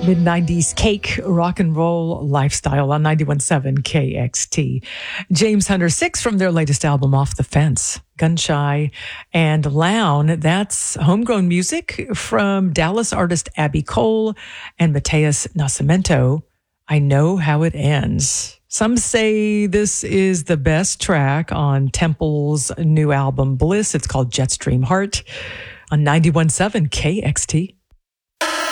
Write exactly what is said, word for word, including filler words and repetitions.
mid nineties cake rock and roll lifestyle on ninety-one point seven K X T. James Hunter Six from their latest album, Off the Fence. Gunshy and Lown, that's homegrown music from Dallas artist Abby Cole and Mateus Nascimento. I Know How It Ends. Some say this is the best track on Temple's new album, Bliss. It's called Jetstream Heart on ninety-one point seven K X T.